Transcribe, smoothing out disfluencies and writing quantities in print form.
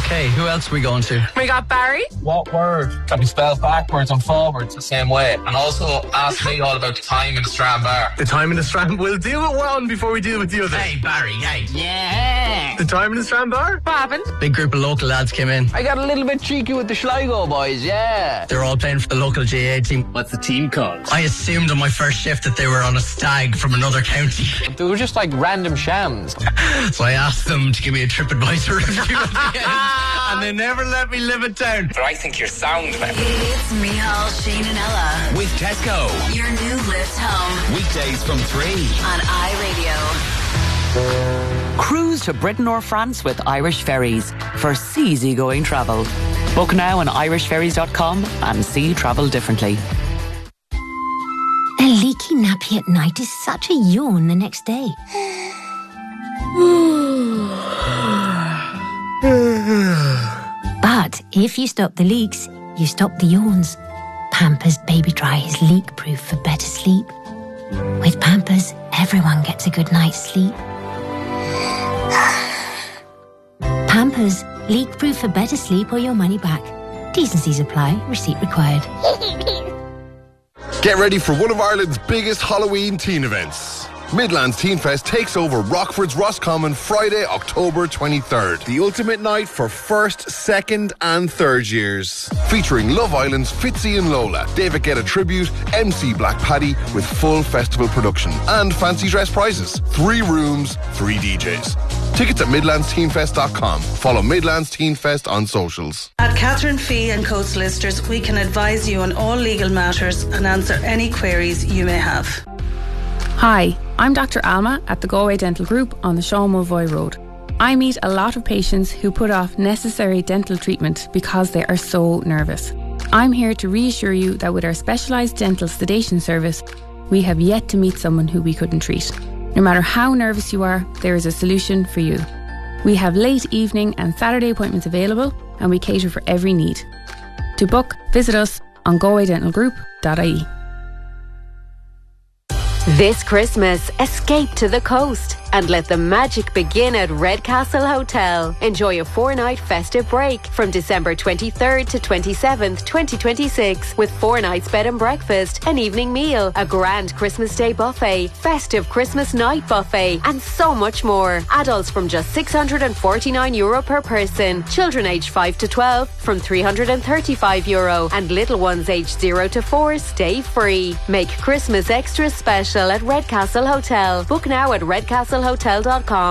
Okay, who else are we going to? We got Barry. What word can be spelled backwards and forwards the same way? And also ask me all about the time in the Strand Bar. The time in the Strand. We'll deal with one before we deal with the other. Hey, Barry, hey. Yeah. The time in the Strand Bar? What happened? Big group of local lads came in. I got a little bit cheeky with the Sligo boys, yeah. They're all playing for the local GA team. What's the team called? I assumed on my first shift that they were on a stag from another county. They were just like random shams. So I asked them to give me a TripAdvisor review at the end, and they never let me live it down. But I think you're sound, man. It's Michal, Shane and Ella. With Tesco. Your new lift home. Weekdays from 3. On iRadio. Cruise to Britain or France with Irish Ferries for easygoing travel. Book now on irishferries.com and see travel differently. A leaky nappy at night is such a yawn the next day. But if you stop the leaks, you stop the yawns. Pampers Baby Dry is leak-proof for better sleep. With Pampers, everyone gets a good night's sleep. Pampers, leak-proof for better sleep or your money back. T&Cs apply. Receipt required. Get ready for one of Ireland's biggest Halloween teen events. Midlands Teen Fest takes over Rockford's Roscommon Friday, October 23rd. The ultimate night for first, second and third years. Featuring Love Island's Fitzy and Lola, David Guetta Tribute, MC Black Paddy with full festival production and fancy dress prizes. 3 rooms, 3 DJs. Tickets at midlandsteenfest.com. Follow Midlands Teen Fest on socials. At Catherine Fee and Co Solicitors, we can advise you on all legal matters and answer any queries you may have. Hi, I'm Dr. Alma at the Galway Dental Group on the Sean Mulvoy Road. I meet a lot of patients who put off necessary dental treatment because they are so nervous. I'm here to reassure you that with our specialised dental sedation service, we have yet to meet someone who we couldn't treat. No matter how nervous you are, there is a solution for you. We have late evening and Saturday appointments available, and we cater for every need. To book, visit us on galwaydentalgroup.ie. This Christmas, escape to the coast and let the magic begin at Redcastle Hotel. Enjoy a 4-night festive break from December 23rd to 27th, 2026 with 4 nights bed and breakfast, an evening meal, a grand Christmas Day buffet, festive Christmas night buffet and so much more. Adults from just €649 per person. Children aged 5 to 12 from €335 and little ones aged 0 to 4 stay free. Make Christmas extra special at Redcastle Hotel. Book now at redcastlehotel.com.